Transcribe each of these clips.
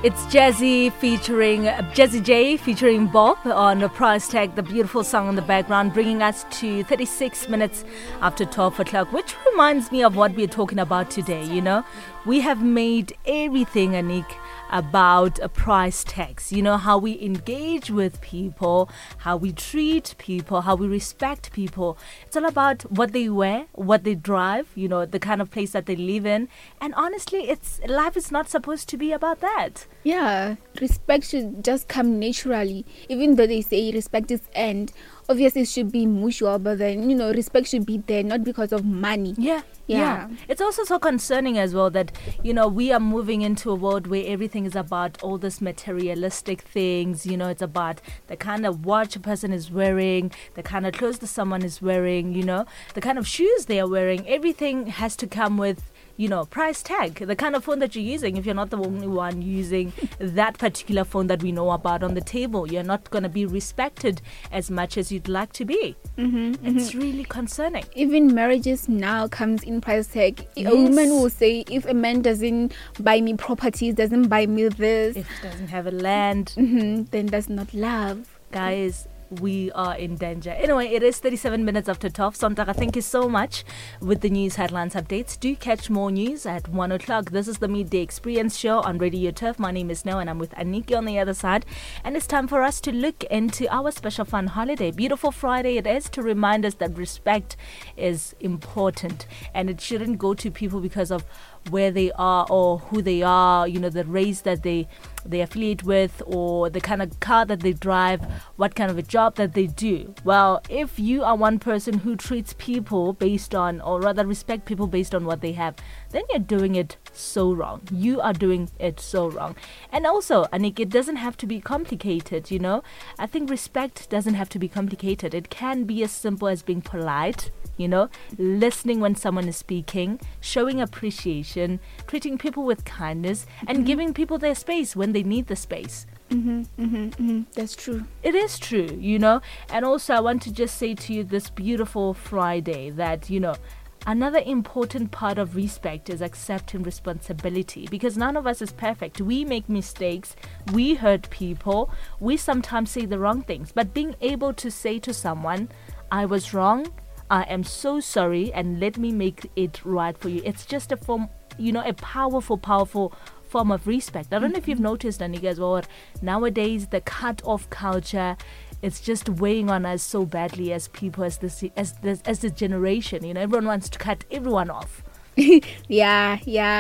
It's Jazzy J featuring Bob on Price Tag, the beautiful song in the background, bringing us to 36 minutes after 12 o'clock, which reminds me of what we're talking about today. You know, we have made everything, Anik, about a price tags. You know, how we engage with people, how we treat people, how we respect people. It's all about what they wear, what they drive, you know, the kind of place that they live in. And honestly, life is not supposed to be about that. Yeah, respect should just come naturally. Even though they say respect is earned, obviously it should be mutual, but then, you know, respect should be there, not because of money. Yeah. It's also so concerning as well that, you know, we are moving into a world where everything is about all this materialistic things. You know, it's about the kind of watch a person is wearing, the kind of clothes that someone is wearing, you know, the kind of shoes they are wearing. Everything has to come with, you know, price tag, the kind of phone that you're using. If you're not the only one using that particular phone that we know about on the table, you're not going to be respected as much as you'd like to be. It's really concerning. Even marriages now comes in price tag. Yes. A woman will say, if a man doesn't buy me properties, doesn't buy me this, If it doesn't have a land, then that's not love. guys, we are in danger. Anyway, it is 37 minutes after 12. Sontaga, thank you so much with the news headlines updates. Do catch more news at 1 o'clock. This is the Midday Experience Show on Radio Turf. My name is Noah and I'm with Aniki on the other side. And it's time for us to look into our special fun holiday. Beautiful Friday it is, to remind us that respect is important. And it shouldn't go to people because of where they are or who they are, you know, the race that they affiliate with, or the kind of car that they drive, what kind of a job that they do. Well, if you are one person who treats people based on, or rather respect people based on what they have, then you're doing it so wrong. You are doing it so wrong. And also, Anik, it doesn't have to be complicated, you know. I think respect doesn't have to be complicated. It can be as simple as being polite, you know, listening when someone is speaking, showing appreciation, treating people with kindness, and giving people their space when they need the space. That's true. It is true, you know. And also, I want to just say to you this beautiful Friday that, you know, another important part of respect is accepting responsibility, because none of us is perfect. We make mistakes, we hurt people, we sometimes say the wrong things, but being able to say to someone, I was wrong, I am so sorry, and let me make it right for you. It's just a form, you know, a powerful form of respect. I don't know if you've noticed, Anika, as well, nowadays the cut-off culture, it's just weighing on us so badly as people, as this generation. You know, everyone wants to cut everyone off. Yeah.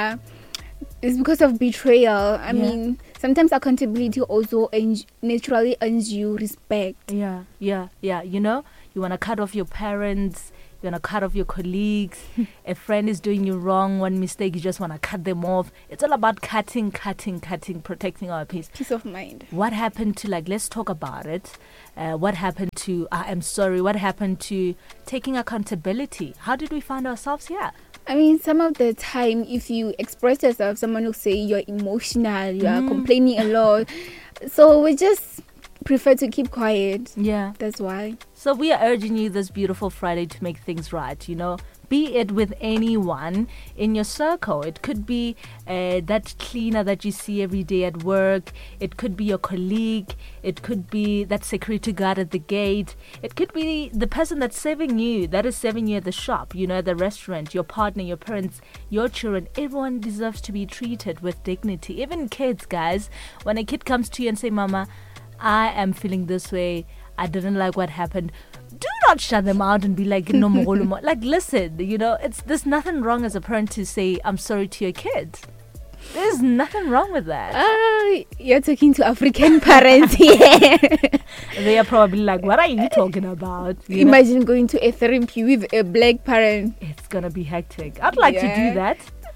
It's because of betrayal. I mean, sometimes accountability also naturally earns you respect. Yeah. You know, you want to cut off your parents, you want to cut off your colleagues. A friend is doing you wrong, one mistake, you just want to cut them off. It's all about cutting, protecting our peace. Peace of mind. What happened to, like, let's talk about it. What happened to, I am sorry, what happened to taking accountability? How did we find ourselves here? I mean, some of the time, if you express yourself, someone will say you're emotional, you are complaining a lot. So we just prefer to keep quiet. Yeah. That's why. So we are urging you this beautiful Friday to make things right, you know. Be it with anyone in your circle. It could be that cleaner that you see every day at work. It could be your colleague. It could be that security guard at the gate. It could be the person that is serving you at the shop, you know, at the restaurant, your partner, your parents, your children. Everyone deserves to be treated with dignity. Even kids, guys. When a kid comes to you and say, Mama, I am feeling this way, I didn't like what happened, do not shut them out and be like, no more. Like, listen, you know, there's nothing wrong as a parent to say, I'm sorry to your kids. There's nothing wrong with that. You're talking to African parents here. They are probably like, what are you talking about? Imagine going to a therapy with a black parent. It's going to be hectic. I'd like to do that.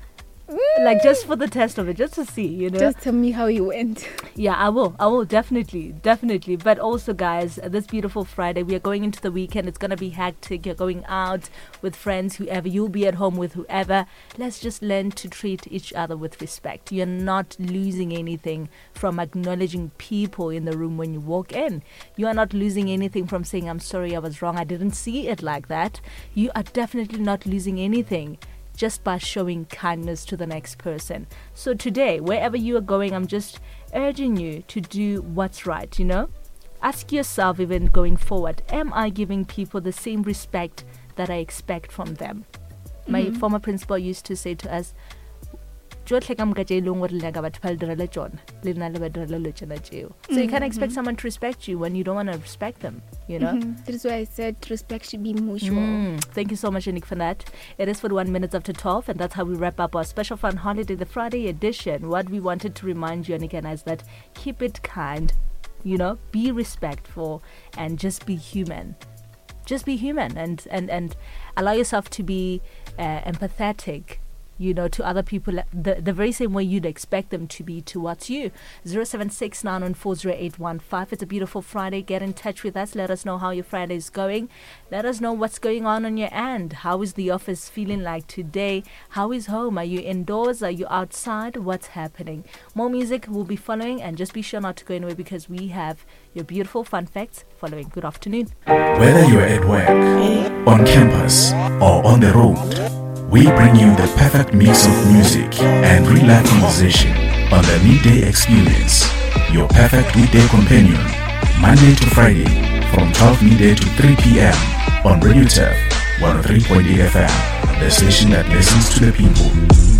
Like, just for the test of it, just to see, you know. Just tell me how you went. Yeah, I will definitely. But also, guys, this beautiful Friday, we are going into the weekend. It's going to be hectic. You're going out with friends, whoever. You'll be at home with whoever. Let's just learn to treat each other with respect. You're not losing anything from acknowledging people in the room when you walk in. You are not losing anything from saying, I'm sorry, I was wrong, I didn't see it like that. You are definitely not losing anything just by showing kindness to the next person. So today, wherever you are going, I'm just urging you to do what's right, you know? Ask yourself, even going forward, am I giving people the same respect that I expect from them? My former principal used to say to us, so you can't expect someone to respect you when you don't want to respect them, you know? That's why I said respect should be mutual. Thank you so much, Unique, for that. It is 41 minutes after 12, and that's how we wrap up our special fun holiday, the Friday edition. What we wanted to remind you, and again, is that keep it kind, you know, be respectful, and just be human. Just be human and allow yourself to be empathetic, you know, to other people, the very same way you'd expect them to be towards you. 0769140815. It's a beautiful Friday. Get in touch with us. Let us know how your Friday is going. Let us know what's going on your end. How is the office feeling like today? How is home? Are you indoors? Are you outside? What's happening? More music will be following, and just be sure not to go anywhere because we have your beautiful fun facts following. Good afternoon. Whether you're at work, on campus, or on the road, we bring you the perfect mix of music and real-life conversation on the Midday Experience, your perfect weekday companion, Monday to Friday from 12 midday to 3 p.m. on Radio Turf 103.8 FM, the station that listens to the people.